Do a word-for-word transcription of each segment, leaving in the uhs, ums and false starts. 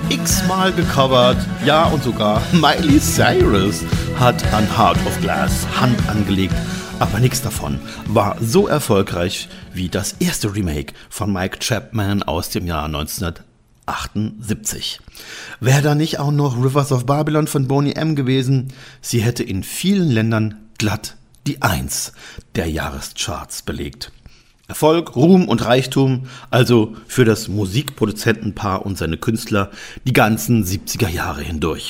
x-mal gecovert. Ja, und sogar Miley Cyrus hat an Heart of Glass Hand angelegt. Aber nichts davon war so erfolgreich wie das erste Remake von Mike Chapman aus dem Jahr neunzehnhundertachtundsiebzig. Wäre da nicht auch noch Rivers of Babylon von Boney M. gewesen, sie hätte in vielen Ländern glatt die Eins der Jahrescharts belegt. Erfolg, Ruhm und Reichtum, also für das Musikproduzentenpaar und seine Künstler die ganzen siebziger Jahre hindurch.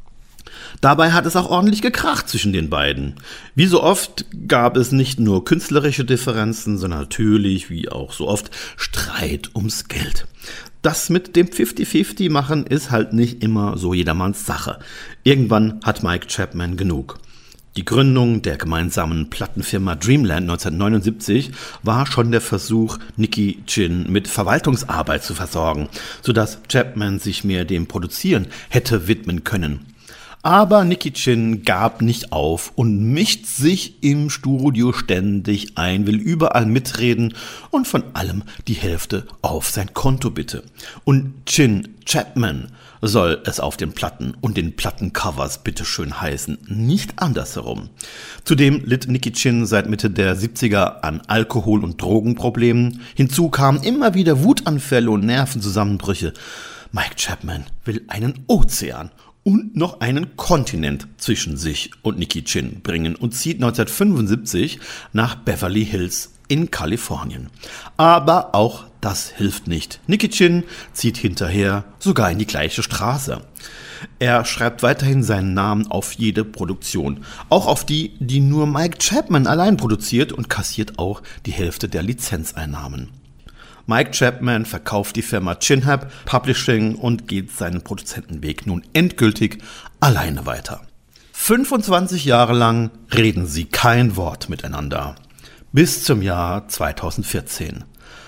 Dabei hat es auch ordentlich gekracht zwischen den beiden. Wie so oft gab es nicht nur künstlerische Differenzen, sondern natürlich, wie auch so oft, Streit ums Geld. Das mit dem fünfzig fünfzig machen ist halt nicht immer so jedermanns Sache. Irgendwann hat Mike Chapman genug. Die Gründung der gemeinsamen Plattenfirma Dreamland neunzehnhundertneunundsiebzig war schon der Versuch, Nicky Chinn mit Verwaltungsarbeit zu versorgen, sodass Chapman sich mehr dem Produzieren hätte widmen können. Aber Nicky Chinn gab nicht auf und mischt sich im Studio ständig ein, will überall mitreden und von allem die Hälfte auf sein Konto bitte. Und Chinn Chapman soll es auf den Platten und den Plattencovers bitteschön heißen, nicht andersherum. Zudem litt Nicky Chinn seit Mitte der siebziger an Alkohol- und Drogenproblemen. Hinzu kamen immer wieder Wutanfälle und Nervenzusammenbrüche. Mike Chapman will einen Ozean und noch einen Kontinent zwischen sich und Nicky Chinn bringen und zieht neunzehnhundertfünfundsiebzig nach Beverly Hills in Kalifornien. Aber auch das hilft nicht. Nicky Chinn zieht hinterher sogar in die gleiche Straße. Er schreibt weiterhin seinen Namen auf jede Produktion, auch auf die, die nur Mike Chapman allein produziert, und kassiert auch die Hälfte der Lizenzeinnahmen. Mike Chapman verkauft die Firma Chinhab Publishing und geht seinen Produzentenweg nun endgültig alleine weiter. fünfundzwanzig Jahre lang reden sie kein Wort miteinander. Bis zum Jahr zweitausendvierzehn.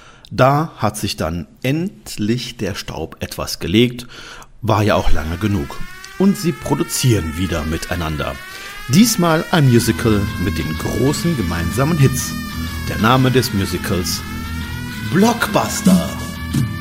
Da hat sich dann endlich der Staub etwas gelegt, war ja auch lange genug. Und sie produzieren wieder miteinander. Diesmal ein Musical mit den großen gemeinsamen Hits. Der Name des Musicals: Blockbuster.